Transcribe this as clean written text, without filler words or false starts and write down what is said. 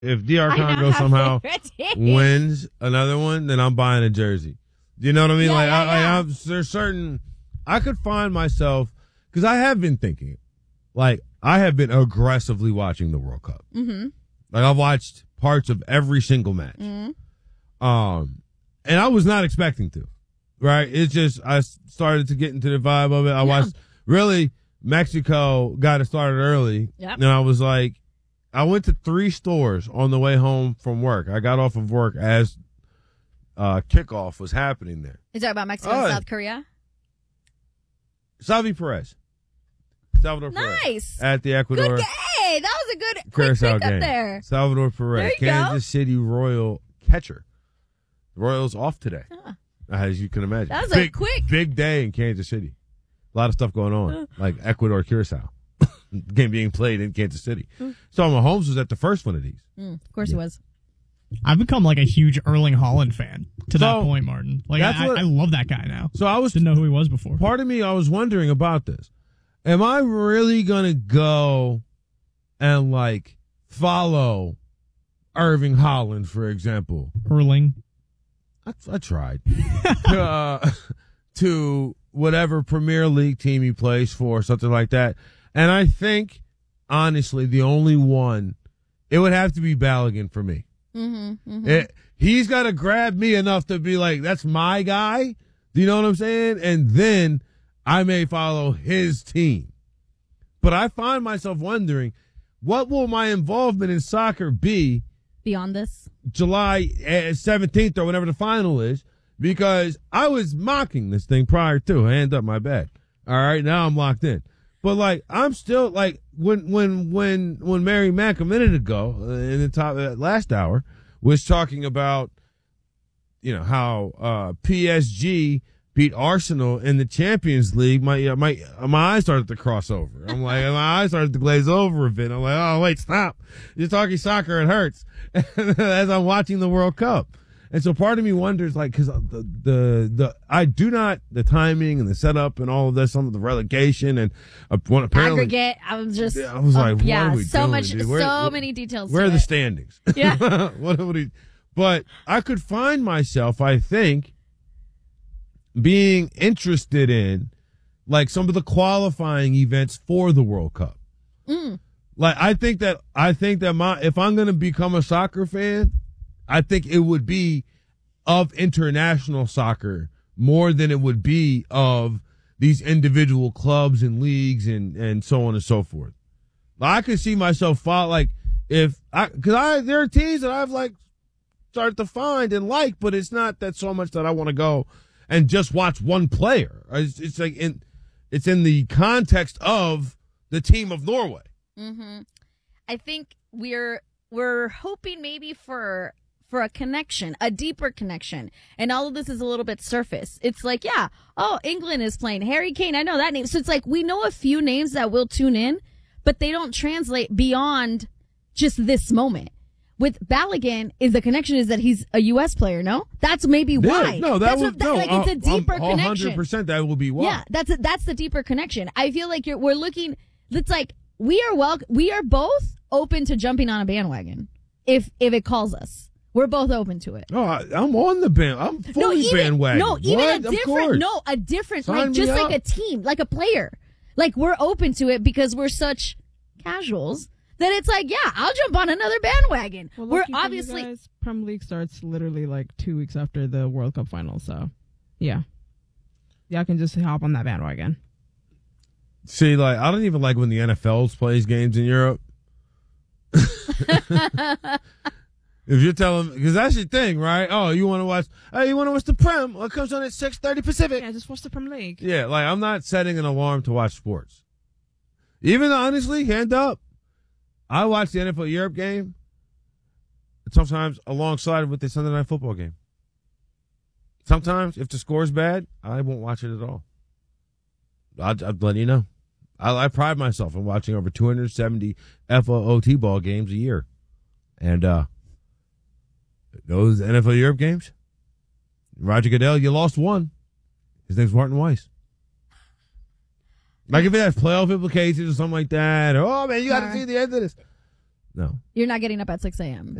If DR Congo somehow wins another one, then I'm buying a jersey. You know what I mean? Yeah, There's certain, I could find myself, because I have been thinking, like, I have been aggressively watching the World Cup. Mm-hmm. Like, I've watched parts of every single match. Mm-hmm. And I was not expecting to, right? It's just, I started to get into the vibe of it. I watched, really, Mexico got it started early. Yep. And I was like, I went to 3 stores on the way home from work. I got off of work as kickoff was happening there. Is that about Mexico and South Korea? Salvador Perez. Nice. At the Ecuador. Good game. That was a good quick Curacao pick game. up there. Salvador Perez, There you Kansas City Royal catcher. The Royals off today, as you can imagine. That was a quick. Big day in Kansas City. A lot of stuff going on, like Ecuador, Curacao. Game being played in Kansas City. So Mahomes was at the first one of these. Of course he was. I've become like a huge Erling Haaland fan to that point, Martin. Like I love that guy now. So I didn't know who he was before. Part of me, I was wondering about this. Am I really gonna go and like follow Erling Haaland, for example? Erling. I tried to whatever Premier League team he plays for, something like that. And I think, honestly, the only one, it would have to be Balogun for me. He's got to grab me enough to be like, that's my guy. Do you know what I'm saying? And then I may follow his team. But I find myself wondering, what will my involvement in soccer be beyond this? July 17th or whenever the final is, because I was mocking this thing prior to. Hand up my bad. All right, now I'm locked in. But like, I'm still like, when Mary Mack a minute ago in the top last hour was talking about, you know, how PSG beat Arsenal in the Champions League, my eyes started to cross over. I'm like, my eyes started to glaze over a bit. I'm like, oh wait, stop! You're talking soccer, it hurts. As I'm watching the World Cup. And so part of me wonders, like, because the timing and the setup and all of this, some of the relegation and apparently aggregate. I was like, what are we so doing, much, dude? so many details. Where are the standings? Yeah. But I could find myself, I think, being interested in like some of the qualifying events for the World Cup. Like, I think that if I'm going to become a soccer fan, I think it would be of international soccer more than it would be of these individual clubs and leagues and so on and so forth. I could see myself there are teams that I've like started to find and like, but it's not that so much that I want to go and just watch one player. It's like it's in the context of the team of Norway. I think we're hoping maybe for a connection, a deeper connection. And all of this is a little bit surface. It's like, England is playing Harry Kane. I know that name. So it's like, we know a few names that will tune in, but they don't translate beyond just this moment. With Balogun, the connection is that he's a U.S. player, no? That's maybe why. It's a deeper connection. 100% that will be why. Yeah, that's the deeper connection. I feel like we're looking, it's like, we are both open to jumping on a bandwagon if it calls us. We're both open to it. Oh, I'm on the band. I'm fully bandwagon. No, even what? a different, Sign like just me like up. a team, like a player. Like, we're open to it because we're such casuals that it's like, I'll jump on another bandwagon. Well, we're obviously, you guys, Premier League starts literally like 2 weeks after the World Cup final. So, yeah, I can just hop on that bandwagon. See, like, I don't even like when the NFL plays games in Europe. If you're telling, because that's your thing, right? Oh, you want to watch the Prem? Well, it comes on at 6:30 Pacific. Yeah, just watch the Premier League. Yeah, like, I'm not setting an alarm to watch sports. Even honestly, hand up, I watch the NFL Europe game sometimes alongside with the Sunday Night Football game. Sometimes, if the score's bad, I won't watch it at all. I'll let you know. I pride myself in watching over 270 FOOT ball games a year. And those NFL Europe games, Roger Goodell, you lost one. His name's Martin Weiss. Like, if it has playoff implications or something like that, or, oh, man, you got to see the end of this. No. You're not getting up at 6 a.m.